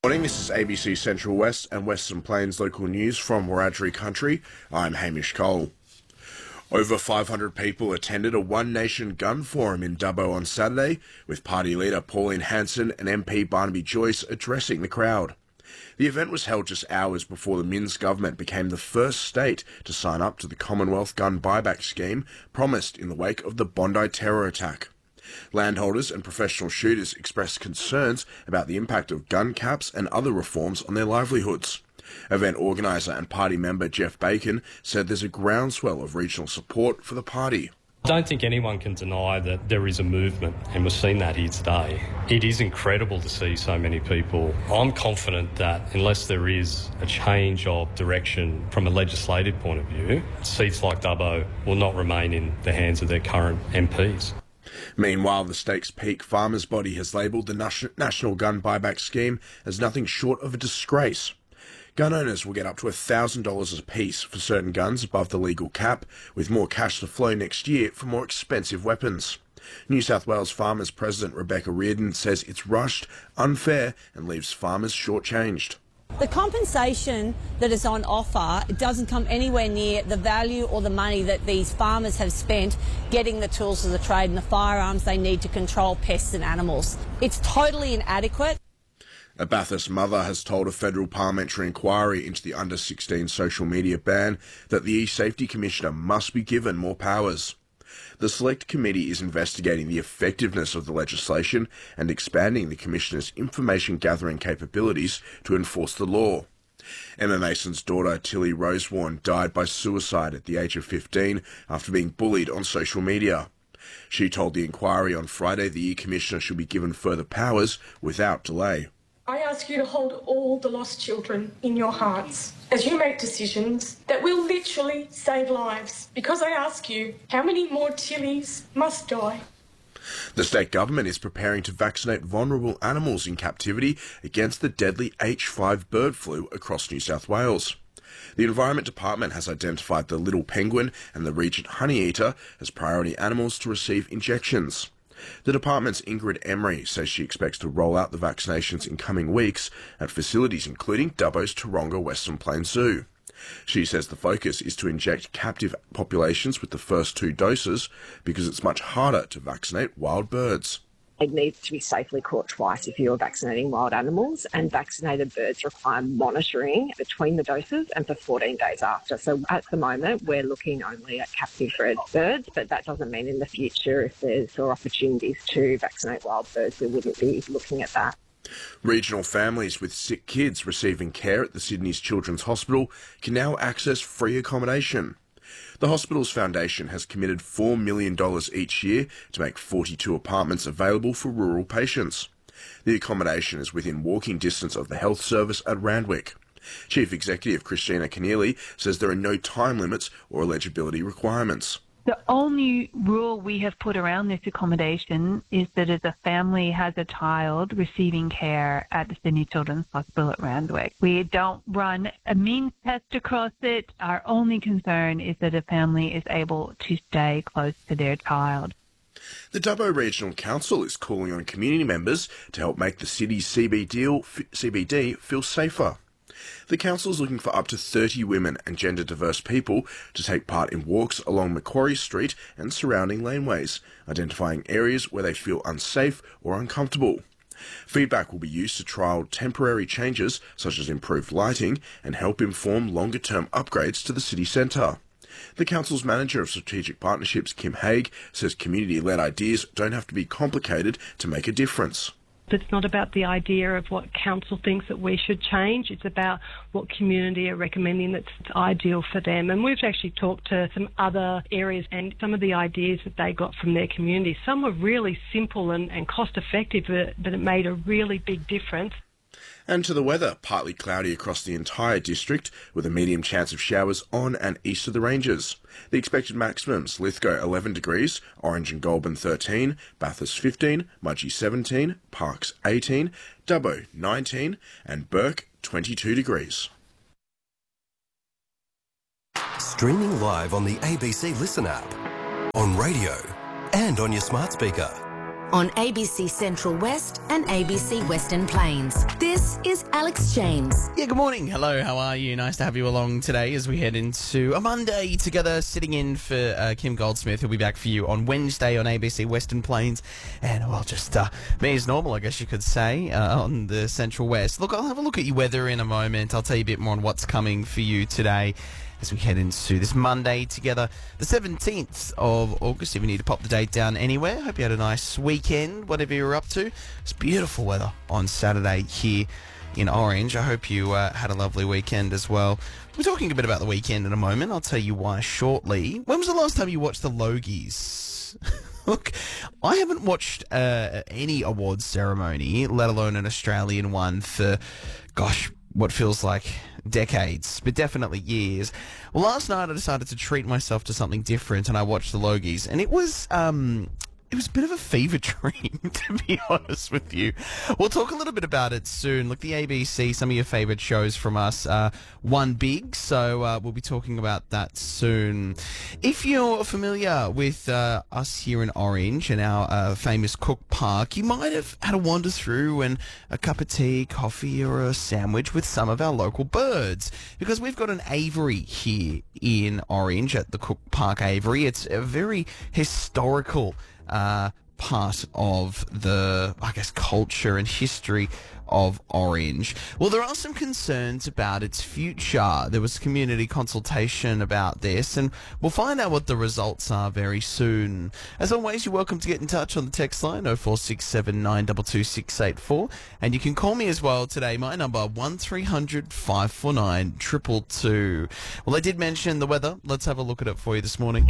Morning, this is ABC Central West and Western Plains local news from Wiradjuri country. I'm Hamish Cole. Over 500 people attended a One Nation gun forum in Dubbo on Saturday, with party leader Pauline Hanson and MP Barnaby Joyce addressing the crowd. The event was held just hours before the Minns government became the first state to sign up to the Commonwealth gun buyback scheme promised in the wake of the Bondi terror attack. Landholders and professional shooters expressed concerns about the impact of gun caps and other reforms on their livelihoods. Event organiser and party member Jeff Bacon said there's a groundswell of regional support for the party. I don't think anyone can deny that there is a movement, and we've seen that here today. It is incredible to see so many people. I'm confident that unless there is a change of direction from a legislative point of view, seats like Dubbo will not remain in the hands of their current MPs. Meanwhile, the Stakes Peak Farmers Body has labelled the National Gun Buyback Scheme as nothing short of a disgrace. Gun owners will get up to $1,000 apiece for certain guns above the legal cap, with more cash to flow next year for more expensive weapons. New South Wales Farmers President Rebecca Reardon says it's rushed, unfair, and leaves farmers shortchanged. The compensation that is on offer doesn't come anywhere near the value or the money that these farmers have spent getting the tools of the trade and the firearms they need to control pests and animals. It's totally inadequate. A Bathurst mother has told a federal parliamentary inquiry into the under-16 social media ban that the E-Safety Commissioner must be given more powers. The Select Committee is investigating the effectiveness of the legislation and expanding the Commissioner's information-gathering capabilities to enforce the law. Emma Mason's daughter, Tilly Rosewarne, died by suicide at the age of 15 after being bullied on social media. She told the inquiry on Friday the E-Commissioner should be given further powers without delay. I ask you to hold all the lost children in your hearts as you make decisions that will literally save lives. Because I ask you, how many more Tillys must die? The state government is preparing to vaccinate vulnerable animals in captivity against the deadly H5 bird flu across New South Wales. The Environment Department has identified the little penguin and the regent honeyeater as priority animals to receive injections. The department's Ingrid Emery says she expects to roll out the vaccinations in coming weeks at facilities including Dubbo's Taronga Western Plains Zoo. She says the focus is to inject captive populations with the first 2 doses because it's much harder to vaccinate wild birds. It needs to be safely caught twice if you're vaccinating wild animals, and vaccinated birds require monitoring between the doses and for 14 days after. So at the moment, we're looking only at captive bred birds, but that doesn't mean in the future if there's opportunities to vaccinate wild birds, we wouldn't be looking at that. Regional families with sick kids receiving care at the Sydney's Children's Hospital can now access free accommodation. The hospital's foundation has committed $4 million each year to make 42 apartments available for rural patients. The accommodation is within walking distance of the health service at Randwick. Chief Executive Christina Keneally says there are no time limits or eligibility requirements. The only rule we have put around this accommodation is that if a family has a child receiving care at the Sydney Children's Hospital at Randwick, we don't run a means test across it. Our only concern is that a family is able to stay close to their child. The Dubbo Regional Council is calling on community members to help make the city's CBD feel safer. The council is looking for up to 30 women and gender-diverse people to take part in walks along Macquarie Street and surrounding laneways, identifying areas where they feel unsafe or uncomfortable. Feedback will be used to trial temporary changes such as improved lighting and help inform longer-term upgrades to the city centre. The council's manager of strategic partnerships, Kim Haig, says community-led ideas don't have to be complicated to make a difference. It's not about the idea of what council thinks that we should change. It's about what community are recommending that's ideal for them. And we've actually talked to some other areas and some of the ideas that they got from their community. Some were really simple and cost effective, but it made a really big difference. And to the weather, partly cloudy across the entire district with a medium chance of showers on and east of the ranges. The expected maximums: Lithgow 11 degrees, Orange and Goulburn 13, Bathurst 15, Mudgee 17, Parkes 18, Dubbo 19 and Burke 22 degrees. Streaming live on the ABC Listen app, on radio and on your smart speaker. on ABC Central West and ABC Western Plains. This is Alex James. Yeah, good morning. Hello, how are you? Nice to have you along today as we head into a Monday together, sitting in for Kim Goldsmith, who'll be back for you on Wednesday on ABC Western Plains. And, well, just me as normal, I guess you could say, on the Central West. Look, I'll have a look at your weather in a moment. I'll tell you a bit more on what's coming for you today as we head into this Monday together, the 17th of August. If you need to pop the date down anywhere, hope you had a nice weekend, whatever you were up to. It's beautiful weather on Saturday here in Orange. I hope you had a lovely weekend as well. We're talking a bit about the weekend in a moment. I'll tell you why shortly. When was the last time you watched the Logies? Look, I haven't watched any awards ceremony, let alone an Australian one, for, gosh, what feels like decades, but definitely years. Well, last night I decided to treat myself to something different, and I watched the Logies, and it was a bit of a fever dream, to be honest with you. We'll talk a little bit about it soon. Look, the ABC, some of your favourite shows from us, won big, so we'll be talking about that soon. If you're familiar with us here in Orange and our famous Cook Park, you might have had a wander through and a cup of tea, coffee or a sandwich with some of our local birds, because we've got an aviary here in Orange at the Cook Park Aviary. It's a very historical part of the, I guess, culture and history of Orange. Well, there are some concerns about its future. There was community consultation about this, and we'll find out what the results are very soon. As always, you're welcome to get in touch on the text line 0467 922 684, and you can call me as well today. My number 1300 549 222. Well, I did mention the weather. Let's have a look at it for you this morning.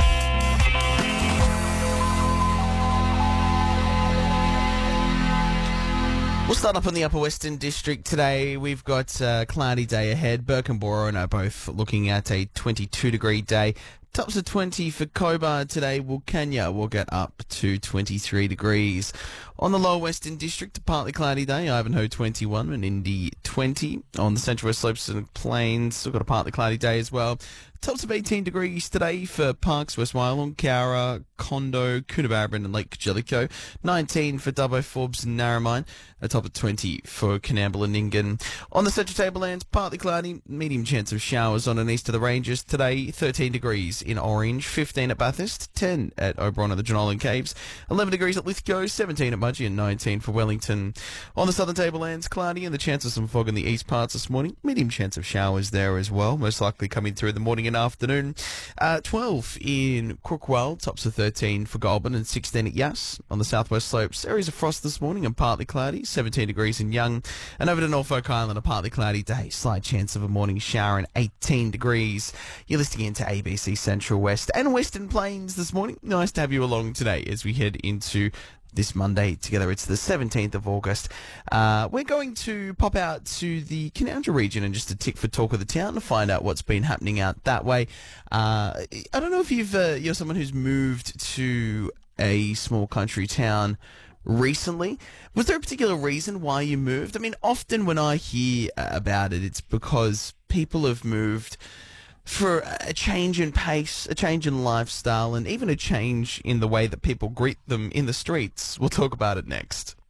We'll start up on the Upper Western District today. We've got a cloudy day ahead. Burke and Boron are both looking at a 22-degree day. Tops of 20 for Cobar today. Wilcannia will get up to 23 degrees. On the Lower Western District, a partly cloudy day. Ivanhoe 21 and Indy 20. On the Central West Slopes and Plains, we've got a partly cloudy day as well. Tops of 18 degrees today for Parkes, West Wyalong, Cowra, Condo, Coonabarabran and Lake Jellicoe. 19 for Dubbo, Forbes and Narromine. A top of 20 for Coonamble and Nyngan. On the Central Tablelands, partly cloudy, medium chance of showers on and east of the Ranges today. 13 degrees in Orange, 15 at Bathurst, 10 at Oberon and the Jenolan Caves, 11 degrees at Lithgow, 17 at Mudgee and 19 for Wellington. On the Southern Tablelands, cloudy and the chance of some fog in the east parts this morning. Medium chance of showers there as well, most likely coming through the morning and afternoon. 12 in Crookwell, tops of 13 for Goulburn and 16 at Yass. On the southwest slopes, areas of frost this morning and partly cloudy, 17 degrees in Young. And over to Norfolk Island, a partly cloudy day, slight chance of a morning shower and 18 degrees. You're listening into ABC Central West and Western Plains this morning. Nice to have you along today as we head into this Monday together. It's the 17th of August. We're going to pop out to the Canowindra region and just a tick for talk of the town to find out what's been happening out that way. I don't know if you're someone who's moved to a small country town recently. Was there a particular reason why you moved? I mean, often when I hear about it, it's because people have moved for a change in pace, a change in lifestyle, and even a change in the way that people greet them in the streets. We'll talk about it next.